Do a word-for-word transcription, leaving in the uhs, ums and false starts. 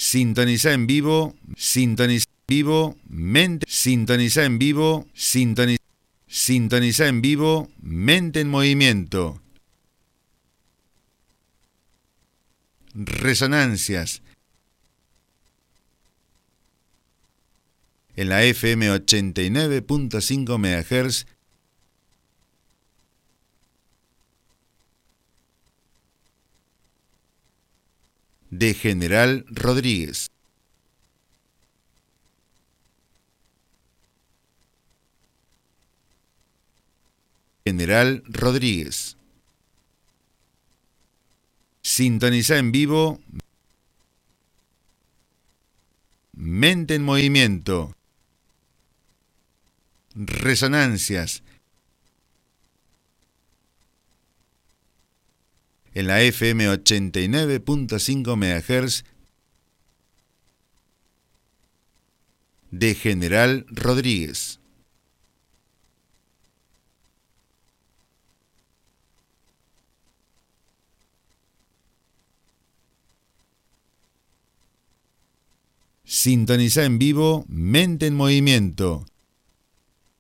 Sintoniza en vivo, sintoniza en vivo, mente, sintoniza en vivo, sintoniza, sintoniza en vivo, mente en movimiento. Resonancias. En la F M ochenta y nueve punto cinco megahertz de General Rodríguez. General Rodríguez. Sintoniza en vivo, mente en movimiento. Resonancias. En la F M ochenta y nueve punto cinco megahertz de General Rodríguez. Sintoniza en vivo, mente en movimiento.